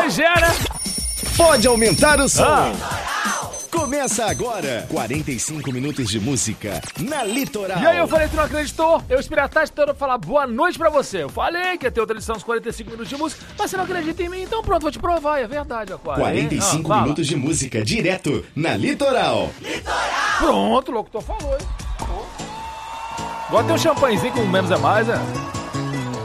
Pois é, né? Pode aumentar o som. Começa agora, 45 minutos de música na Litoral. E aí eu falei, tu não acreditou? Eu esperei a tarde toda falar boa noite pra você. Eu falei que ia ter outra edição, uns 45 minutos de música, mas você não acredita em mim, então pronto, vou te provar, é verdade, Aquário. 45 minutos de música direto na Litoral. Pronto, o locutor falou, hein? Agora tem um champanhezinho com menos é mais, né?